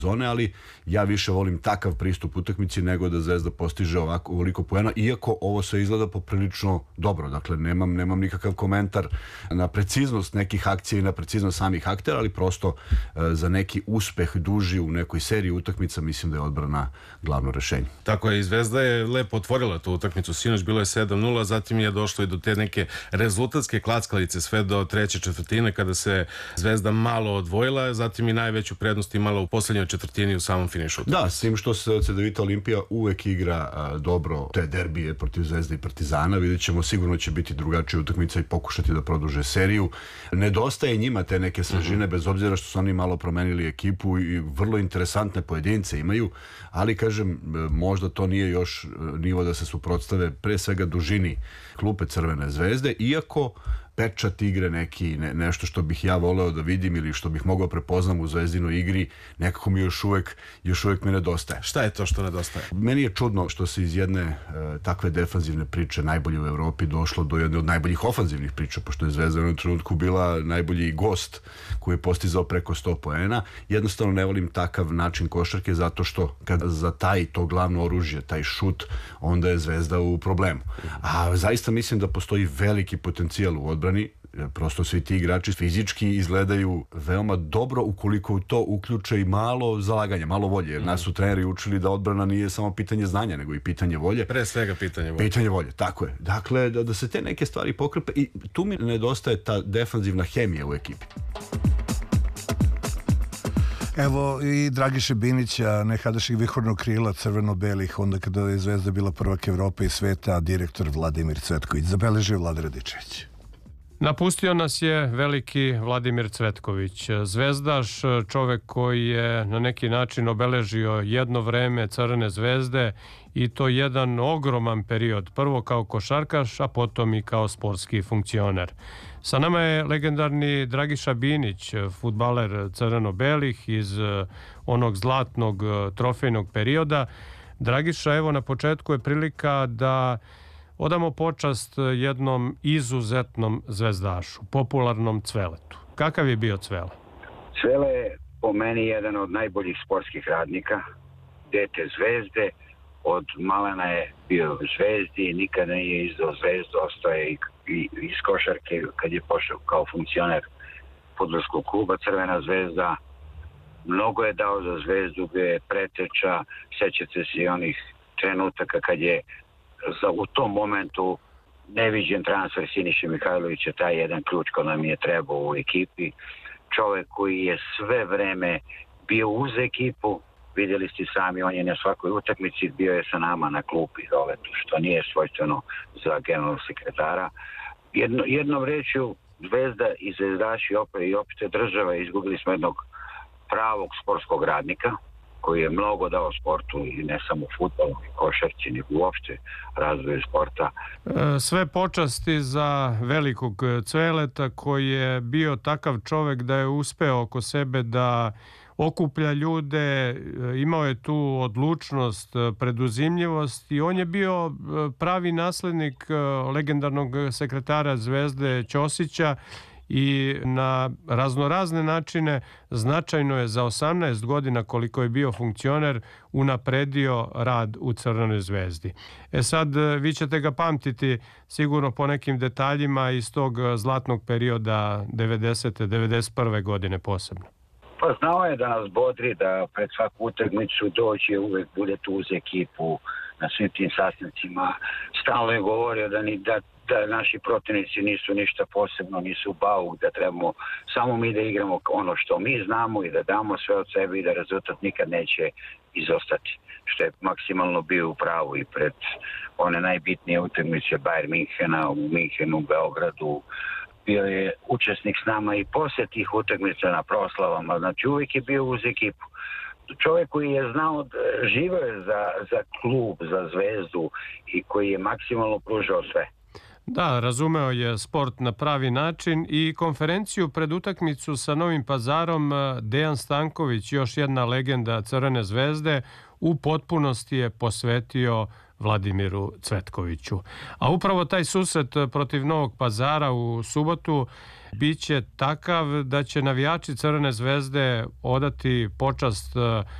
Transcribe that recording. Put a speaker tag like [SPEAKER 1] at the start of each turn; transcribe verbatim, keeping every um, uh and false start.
[SPEAKER 1] zone, ali ja više volim takav pristup utakmici nego da Zvezda postiže ovako ovoliko poena, iako ovo sve izgleda poprilično dobro. Dakle, nemam, nemam nikakav komentar na preciznost nekih akcija i na preciznost samih aktera, ali prosto e, za neki uspeh duži u nekoj seriji utakmica mislim da je odbrana glavno rešenje.
[SPEAKER 2] Tako je, i Zvezda je lepo otvorila tu utakmicu. Sinoć bilo je sedam nula, zatim je došlo i do te neke rezultatske klackalice sve do treće četvrtine kada se Zvezda malo odvojila, zatim i najveću prednost imala u poslednjoj četvrtini u samom finišu.
[SPEAKER 1] Da, s tim što se Cedevita Olimpija uvek igra a, dobro te derbije protiv Zvezde i Partizana, vidjet ćemo, sigurno će biti drugačija utakmica i pokušati da produže seriju. Nedostaje njima te neke svežine, mm-hmm. bez obzira što su oni malo promenili ekipu i vrlo interesantne pojedince imaju, ali kažem, možda to nije još nivo da se suprotstave pre svega dužini klupe Crvene Zvezde, iako pečat igre neki, ne, nešto što bih ja voleo da vidim ili što bih mogao prepoznam u Zvezdinoj igri, nekako mi još uvek, još uvek mi nedostaje.
[SPEAKER 2] Šta je to što nedostaje?
[SPEAKER 1] Meni je čudno što se iz jedne e, takve defanzivne priče najbolje u Evropi došlo do jedne od najboljih ofanzivnih priča, pošto je Zvezda u jednom trenutku bila najbolji gost koji je postizao preko sto poena. Jednostavno ne volim takav način košarke zato što kad za taj to glavno oružje, taj šut, onda je Zvezda u problemu. A zaista mislim da postoji veliki potencijal u odbrani. Prosto svi ti igrači fizički izgledaju veoma dobro ukoliko u to uključe i malo zalaganja, malo volje. Jer nas su treneri učili da odbrana nije samo pitanje znanja, nego i pitanje volje.
[SPEAKER 2] Pre svega pitanje volje.
[SPEAKER 1] Pitanje volje, tako je. Dakle, da, da se te neke stvari pokrepe i tu mi nedostaje ta defanzivna hemija u ekipi.
[SPEAKER 3] Evo i Dragiše Binića, nekadašnjeg vihodnog krila crveno-belih, onda kada je Zvezda bila prvak Evrope i sveta, direktor Vladimir Cvetković. Zabeležio Vlada Radičević.
[SPEAKER 4] Napustio nas je veliki Vladimir Cvetković, zvezdaš, čovek koji je na neki način obeležio jedno vreme Crvene Zvezde i to jedan ogroman period, prvo kao košarkaš, a potom i kao sportski funkcioner. Sa nama je legendarni Dragiša Binić, fudbaler crveno-belih iz onog zlatnog trofejnog perioda. Dragiša, evo na početku je prilika da odamo počast jednom izuzetnom zvezdašu, popularnom Cveletu. Kakav je bio Cvele?
[SPEAKER 5] Cvele je po meni jedan od najboljih sportskih radnika, dete Zvezde, od malena je bio u Zvezdi, nikada nije izdao Zvezdu, ostao je i, i iz košarke kad je pošao kao funkcioner fudbalskog kluba Crvena Zvezda. Mnogo je dao za Zvezdu, bio je preteča, sećate se i onih trenutaka kad je za, u tom momentu neviđen transfer Siniše Mihajlovića, taj jedan ključ ko nam je trebao u ekipi. Čovjek koji je sve vreme bio uz ekipu, vidjeli ste sami, on je na svakoj utakmici, bio je sa nama na klupi, što nije svojstveno za generalnog sekretara. Jedno, jednom rečju, Zvezda i zvezdaši opet i opet država, izgubili smo jednog pravog sportskog radnika, koji je mnogo dao sportu i ne samo fudbalu i košarci, nego uopšte razvoju sporta.
[SPEAKER 4] Sve počasti za velikog Cveleta koji je bio takav čovek da je uspeo oko sebe da okuplja ljude, imao je tu odlučnost, preduzimljivost i on je bio pravi naslednik legendarnog sekretara Zvezde Ćosića i na raznorazne načine značajno je za osamnaest godina koliko je bio funkcioner unapredio rad u Crvenoj Zvezdi. E sad, vi ćete ga pamtiti sigurno po nekim detaljima iz tog zlatnog perioda devedesete devedeset prve godine posebno.
[SPEAKER 5] Pa znao je da nas bodri, da pred svaku utakmicu dođe, uvek bude tu uz ekipu na svim tim sastancima. Stalno je govorio da, ni, da, da naši protivnici nisu ništa posebno, nisu bauk, da trebamo samo mi da igramo ono što mi znamo i da damo sve od sebe i da rezultat nikad neće izostati. Što je maksimalno bio u pravu i pred one najbitnije utakmice Bayern Minhena u Minhenu, u Beogradu. Bio je učesnik s nama i poslije tih utakmica na proslavama, znači uvijek je bio uz ekipu. Čovjek koji je znao, živio je za, za klub, za Zvezdu i koji je maksimalno pružao sve.
[SPEAKER 4] Da, razumeo je sport na pravi način i konferenciju pred utakmicu sa Novim Pazarom Dejan Stanković, još jedna legenda Crvene Zvezde, u potpunosti je posvetio Vladimiru Cvetkoviću. A upravo taj susret protiv Novog Pazara u subotu biće takav da će navijači Crvene zvezde odati počast